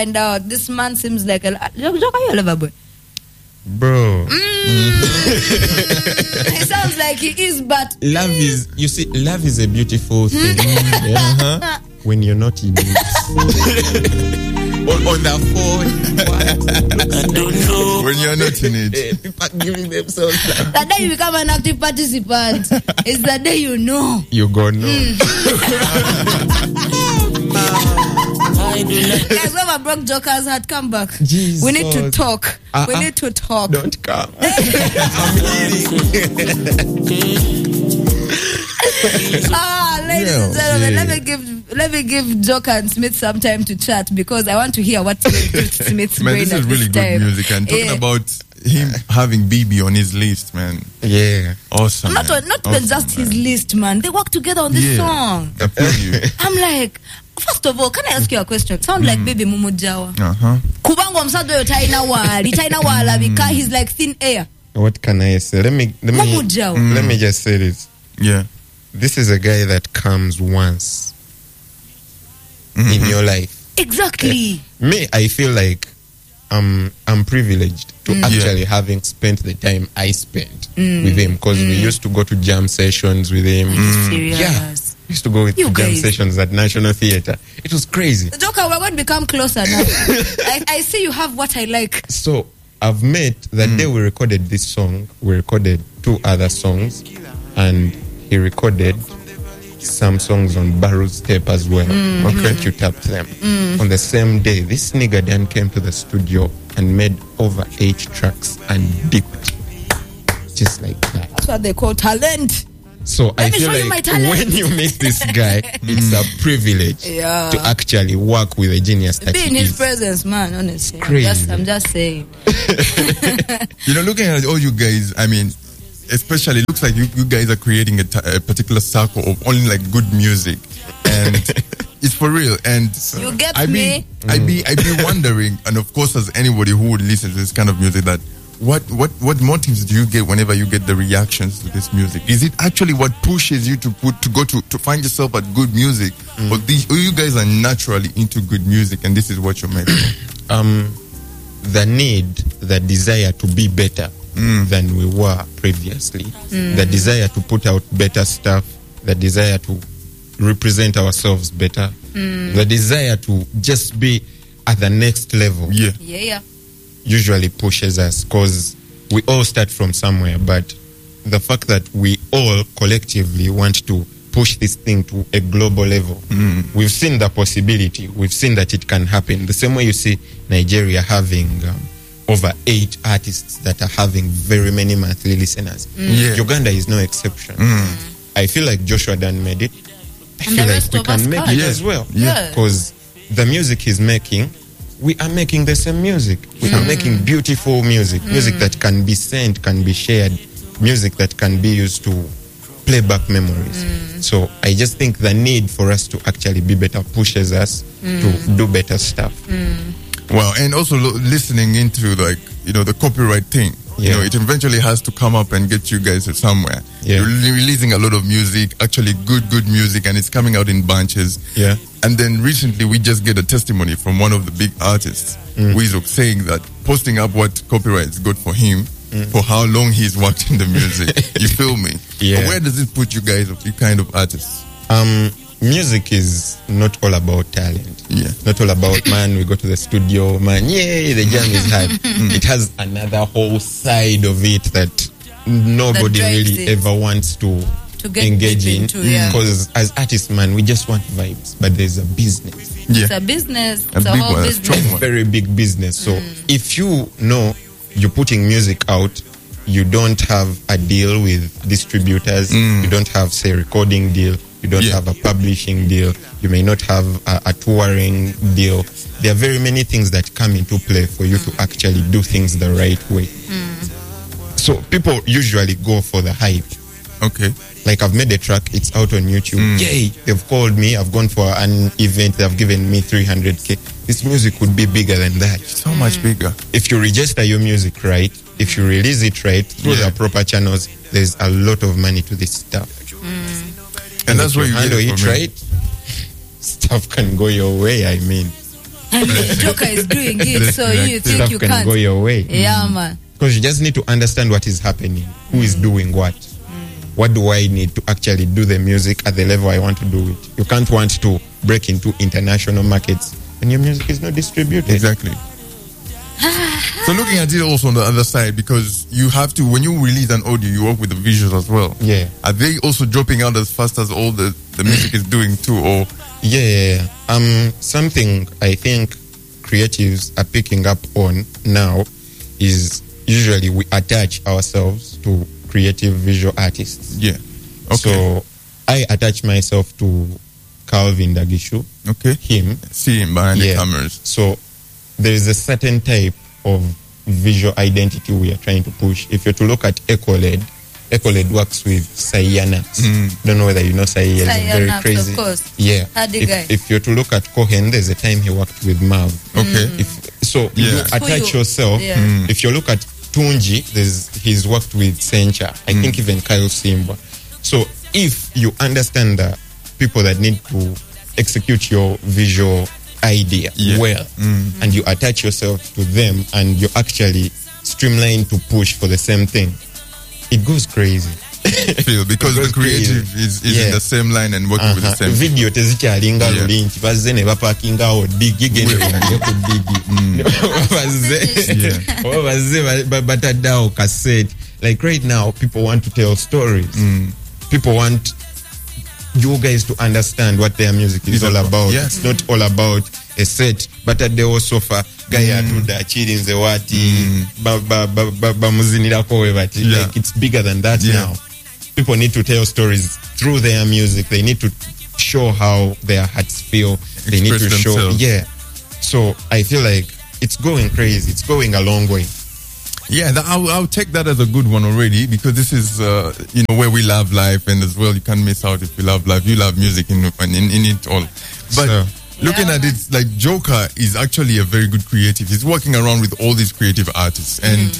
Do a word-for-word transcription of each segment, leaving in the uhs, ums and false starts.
And uh, this man seems like a Joka, you lover boy. Bro. Mm. It sounds like he is, but love is, you see, love is a beautiful thing. Yeah, uh-huh. When you're not in it. on, on the phone. What? I don't know. When you're not in it. People giving themselves love. The day you become an active participant is the day you know. You go know. Mm. Guys, when my broke jokers had come back, Jesus. we need to talk. Uh, we uh, need to talk. Don't come. Ah, ladies Yeah, and gentlemen, yeah. let me give let me give Joker and Smith some time to chat because I want to hear what's going through Smith's Man, brain this at is really this good time. music. And talking Yeah. about him having B B on his list, man. Yeah. Awesome. Not man. not even Awesome, just his man. list, man. They work together on this Yeah. song. I feel you. I'm like, first of all, can I ask you a question? Sound like Baby Mumu Jawa. Uh-huh. Kubango msado yo taina wali, taina wala because he's like thin air. What can I say? Let me let me Mumu Jawa. let me just say this. Yeah. This is a guy that comes once Mm-hmm. in your life. Exactly. Me, I feel like I'm I'm privileged to Mm. actually having spent the time I spent Mm. with him because we used to go to jam sessions with him. Serious. Yeah, we used to go with You to jam guys. sessions at National Theatre. It was crazy. Joker, we're going to become closer now. I, I see you have what I like. So I've met the day we recorded this song. We recorded two other songs, and he recorded some songs on Baru's tape as well. Okay, you tapped them on the same day. This nigga then came to the studio and made over eight tracks and dipped, just like that. That's what they call talent. So I me feel show you my like talent. when you meet this guy, it's a privilege Yeah. to actually work with a genius that Be in he his is. presence, man, honestly. I'm crazy. just, I'm just saying. You know, looking at all you guys, I mean, especially, it looks like you, you guys are creating a, t- a particular circle of only like good music. And it's for real. And You get I me? Be, I be, I be wondering, and of course, as anybody who would listen to this kind of music, that what, what, what motives do you get whenever you get the reactions to this music? Is it actually what pushes you to put, to go to, to find yourself at good music? Or, these, or you guys are naturally into good music and this is what you're making? um, the need, the desire to be better Mm. than we were previously, the desire to put out better stuff, the desire to represent ourselves better, the desire to just be at the next level Yeah. Yeah, yeah. usually pushes us because we all start from somewhere, but the fact that we all collectively want to push this thing to a global level. Mm. We've seen the possibility. We've seen that it can happen. The same way you see Nigeria having um, over eight artists that are having very many monthly listeners. Yeah. Uganda is no exception. Mm. I feel like Joshua Dan made it. I And feel the like rest we of us can make can. it Yeah. as well. Yeah. Because the music he's making, we are making the same music. We are making beautiful music. Music that can be sent, can be shared. Music that can be used to play back memories. So I just think the need for us to actually be better pushes us to do better stuff. Wow, and also lo- listening into like, you know, the copyright thing. You Yeah. know, it eventually has to come up and get you guys to somewhere. Yeah. You're re- releasing a lot of music, actually good, good music, and it's coming out in bunches. Yeah. And then recently we just get a testimony from one of the big artists, Weezo, saying that posting up what copyright is good for him, for how long he's worked in the music. You feel me? Yeah. But where does it put you guys, you kind of artists? Um, music is not all about talent. Yeah. Not all about, man, we go to the studio, man, yay, the jam is hard. It has another whole side of it that nobody That drives really it. ever wants to, To get engage deep in. into, yeah. Because as artists, man, we just want vibes, but there's a business. Yeah. It's a business. A It's a big whole one, a business. strong one. Very big business. So if you know you're putting music out, you don't have a deal with distributors, you don't have, say, recording deal, you don't Yeah. have a publishing deal, you may not have a, a touring deal. There are very many things that come into play for you to actually do things the right way. So people usually go for the hype. Okay. Like, I've made a track, it's out on YouTube. Yay, they've called me, I've gone for an event, they've given me three hundred k. This music would be bigger than that. So much bigger. If you register your music right, if you release it right through Yeah. the proper channels, there's a lot of money to this stuff. And that's if where you handle get it it from, right, stuff can go your way, I mean. And Joker is doing it, so you think Stuff you can can't. go your way. Yeah, man. Because you just need to understand what is happening, who is doing what. What do I need to actually do the music at the level I want to do it? You can't want to break into international markets and your music is not distributed. Exactly. So looking at it also on the other side, because you have to, when you release an audio, you work with the visuals as well. Yeah. Are they also dropping out as fast as all the, the music is doing too, or? Yeah, yeah, yeah. Um, something I think creatives are picking up on now is usually we attach ourselves to creative visual artists. Yeah. Okay. So I attach myself to Calvin Dagishu. Okay. Him. See him behind Yeah. the cameras. So there is a certain type of visual identity we are trying to push. If you're to look at Ecoled, Ecoled works with Cyanax. Mm. Don't know whether you know Cyanax. Very Cyanax, crazy. of course. Yeah. Hardy guy. If, if you're to look at Cohen, there's a time he worked with Mav. Okay. If so, Yeah. you Who attach you- yourself. yeah. Mm. If you look at Tunji, there's he's worked with Sencha. I think even Kyle Simba. So if you understand the people that need to execute your visual idea Yeah. well, and you attach yourself to them, and you actually streamline to push for the same thing, it goes crazy. Feel because the Because creative crazy. is, is in Yeah. the same line and working with the Uh-huh. same. Video tezikyalinga Yeah. luli nti bazze ne bapakingawo digi gende bagende ku digi bazze Yeah. oba bazze ba- ba- bataddeawo cassette. Like right now people want to tell stories. People want you guys to understand what their music is It's all about- about. yes. It's not all about a set bataddewo sofa guy atudde akirinze wati ba- ba- ba- ba- bamuzinirako we bati. Yeah. Like it's bigger than that Yeah. now. People need to tell stories through their music. They need to show how their hearts feel. They need to Express show, themselves. yeah. So I feel like it's going crazy. It's going a long way. Yeah, that, I'll, I'll take that as a good one already, because this is, uh, you know, where we love life, and as well, you can't miss out if you love life. You love music in in, in it all. But So- looking Yeah, at man. it, like Joker is actually a very good creative. He's working around with all these creative artists, and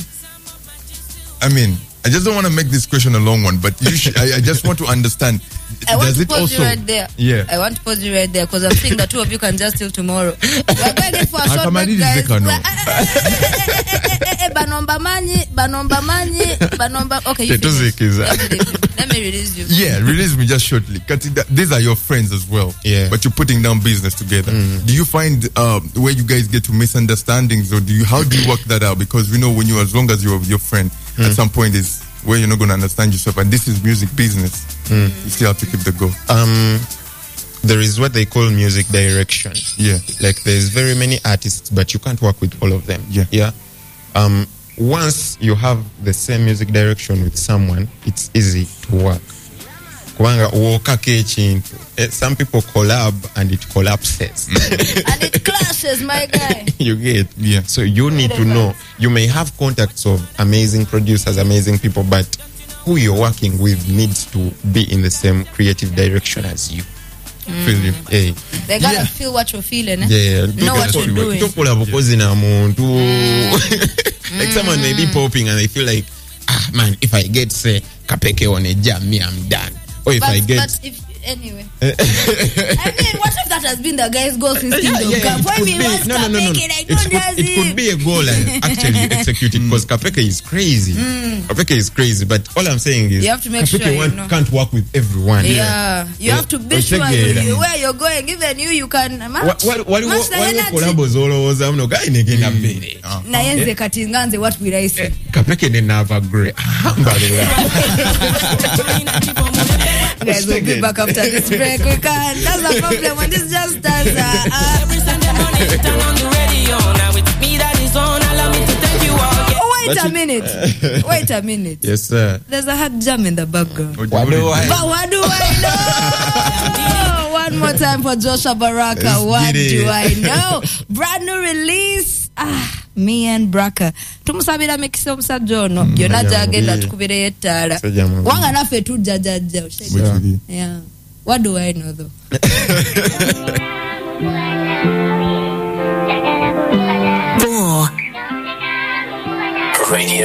I mean, I just don't want to make this question a long one, but you should, I, I just want to understand. I want does to it pause also? you right there. Yeah. I want to pause you right there because I'm saying the two of you can just till tomorrow. We're going in for a short break, Akamaliza guys. kano. We're- eh, eh, eh, eh, eh, eh, Banomba manyi, banomba manyi, banomba. Okay, you finish. Tetuzikiza. Let me release you. Let me release you. Yeah, release me just shortly. Kati, th- these are your friends as well. Yeah. But you're putting down business together. Do you find uh, where you guys get to misunderstandings, or do you? How do you work that out? Because we know when you, as long as you're with your friend, at some point is where you're not going to understand yourself, and this is music business. You still have to keep the go. Um, there is what they call music direction. Yeah. Like there's very many artists, but you can't work with all of them. Yeah. Yeah. Um, once you have the same music direction with someone, it's easy to work. Kubanga wookako ekintu. Eh, Some people collab and it collapses. And it clashes, my guy. You get? Yeah. So you need to know. You may have contacts of amazing producers, amazing people, but who you're working with needs to be in the same creative direction as you. Feel you? Hey. They gotta Yeah. feel what you're feeling. Eh? Yeah, Know what you're doing. tokola bukozi na muntu. Like someone may be popping and they feel like, ah man, if I get say Kapeke on a jam, me I'm done. Or if But, I get but if anyway, I mean, what if that has been the guy's goal since yeah, Kingdom yeah, Come? it Why could we be, must no, no, no, no. make it? I It don't could, just it could be a goal and actually execute it because Kapeke is crazy. Kapeke is crazy, but all I'm saying is You have to make Kapeke sure you want- know. can't work with everyone. Yeah, you Yeah. have to be Well, sure check you, it. you, where you're going. Even you, you can match, Wa- wa- waliwo match the waliwo energy. kolabo zolowooza muno gayi negenda mbere Naye nze kati nganze what will I say? Kapeke ne naava gre mbalula. Guys, we'll be back after this break. We can. That's the problem when this just starts. Uh, uh, Every Sunday morning, turn on the radio. Now it's me that is on. Allow me to thank you all. Yeah. wait a minute. Wait a minute. Yes sir. There's a hard jam in the background. What What do I- But what do I know? One more time for Joshua Baraka. Let's What get it. do I know? Brand new release. Ah, me and Braka. Tumusabira mekisa omusajja ono. Yonna gyagenda yeah. tukubireyo ettaala. Musajja mulungi. Wanga naffe tujja jajja. Literally. Yeah. What do I know though? More radio.